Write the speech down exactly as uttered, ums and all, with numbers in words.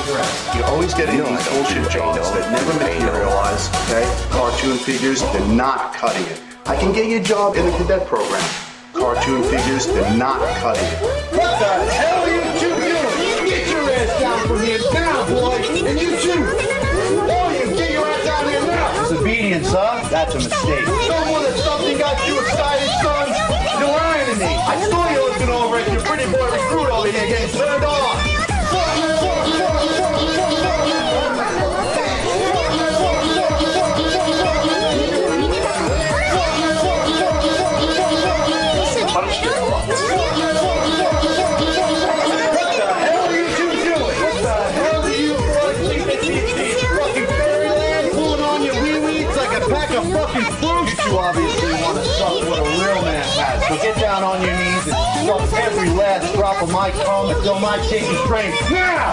Correct. You always get into these bullshit jobs that never materialize, okay? Cartoon figures, they're not cutting it. I can get you a job in the cadet program. Cartoon figures, they're not cutting it. What the hell are you two doing? Get your ass down from here now, boy! And you too! Oh, you get your ass out of here now! Disobedience, huh? That's a mistake. No more that something got you excited, son. You're lying to me. I saw you looking over at your pretty boy recruit over here getting turned on. You obviously want to suck what a real man has. So get down on your knees and suck every last drop of my cum until my chicken train now!